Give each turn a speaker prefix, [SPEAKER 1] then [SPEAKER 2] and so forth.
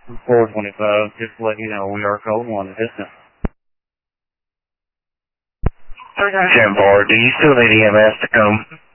[SPEAKER 1] 425, just to let you know, we are code 1 distance.
[SPEAKER 2] 397 do you still need EMS to come?